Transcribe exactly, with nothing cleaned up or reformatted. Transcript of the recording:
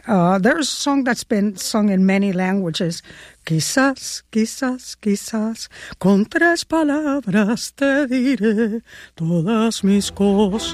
Uh, there's a song that's been sung in many languages. Quizás, quizás, quizás, con tres palabras te diré todas mis cosas.